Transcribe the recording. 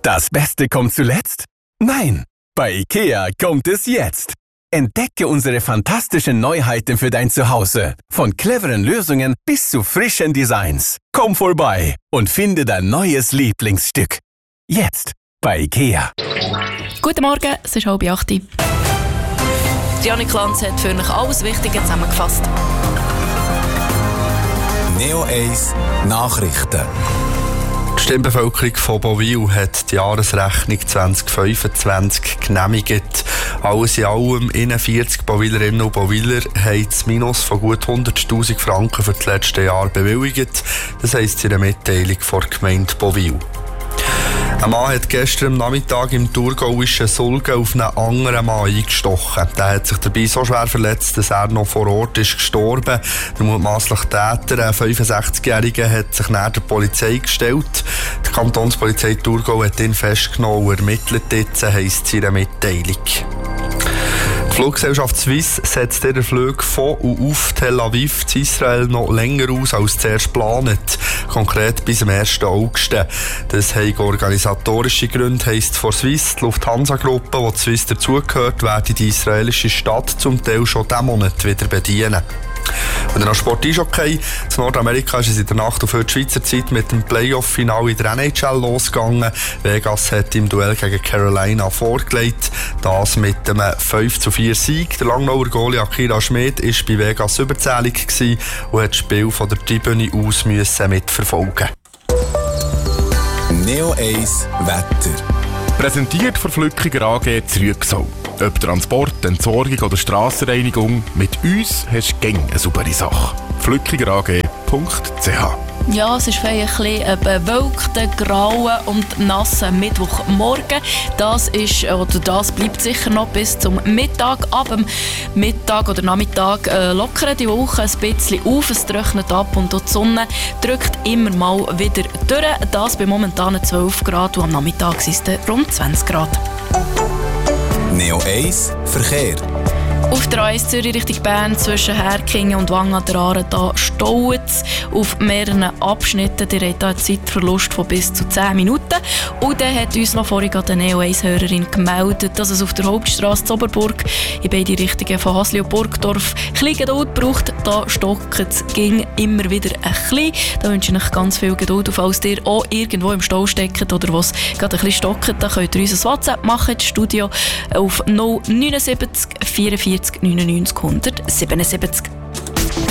Das Beste kommt zuletzt? Nein, bei IKEA kommt es jetzt. Entdecke unsere fantastischen Neuheiten für dein Zuhause. Von cleveren Lösungen bis zu frischen Designs. Komm vorbei und finde dein neues Lieblingsstück. Jetzt bei IKEA. Guten Morgen, es ist 7:30. Janik Lanz hat für euch alles Wichtige zusammengefasst. Neo 1 Nachrichten. Die Stimmbevölkerung von Bowil hat die Jahresrechnung 2025 genehmigt. Alles in allem 41 Bowilerinnen und Bowiler haben das Minus von gut 100'000 Franken für das letzte Jahr bewilligt. Das heisst in einer Mitteilung von der Gemeinde Bowil. Ein Mann hat gestern am Nachmittag im thurgauischen Sulgen auf einen anderen Mann eingestochen. Der hat sich dabei so schwer verletzt, dass er noch vor Ort ist gestorben. Der mutmaßliche Täter, ein 65-Jähriger, hat sich neben der Polizei gestellt. Die Kantonspolizei Thurgau hat ihn festgenommen und ermittelt jetzt, heisst es in einer Mitteilung. Die Fluggesellschaft Swiss setzt ihre Flüge von und auf Tel Aviv zu Israel noch länger aus als zuerst geplant. Konkret bis am 1. August. Das haben organisatorische Gründe, heisst von Swiss. Die Lufthansa-Gruppe, die Swiss dazugehört, werde die israelische Stadt zum Teil schon diesen Monat wieder bedienen. Und dann noch Sport-Eishockey. In Nordamerika ist es in der Nacht auf die Schweizer Zeit mit dem Playoff-Finale in der NHL losgegangen. Vegas hat im Duell gegen Carolina vorgelegt. Das mit einem 5:4 Sieg. Der Langnauer Goalie Akira Schmid war bei Vegas überzählig und hat das Spiel von der Tribüne aus mitverfolgen. Neo 1 Wetter. Präsentiert von Flückiger AG Zrügsau. Ob Transport, Entsorgung oder Strassenreinigung, mit uns hast du gäng eine saubere Sache. flückigerag.ch. Ja, es ist ein bewölkter, grauen und nassen Mittwochmorgen. Das bleibt sicher noch bis zum Mittag. Ab dem Mittag oder Nachmittag lockert die Woche ein bisschen auf. Es trocknet ab und die Sonne drückt immer mal wieder durch. Das bei momentanen 12 Grad und am Nachmittag sind es rund 20 Grad. Neo 1 Verkehr. Auf der A1 Zürich Richtung Bern zwischen Herkingen und Wangen an der Aare, da staut es auf mehreren Abschnitten. Ihr habt hier einen Zeitverlust von bis zu 10 Minuten. Und dann hat uns noch vorhin eine Neo 1-Hörerin gemeldet, dass es auf der Hauptstrasse zu Oberburg in beide Richtungen von Hasli und Burgdorf ein bisschen Geduld braucht. Da stockt es immer wieder ein bisschen. Da wünsche ich euch ganz viel Geduld. Und falls ihr auch irgendwo im Stau steckt oder was gerade ein bisschen stockt, dann könnt ihr uns ein WhatsApp machen, das Studio auf 079 44 99 177.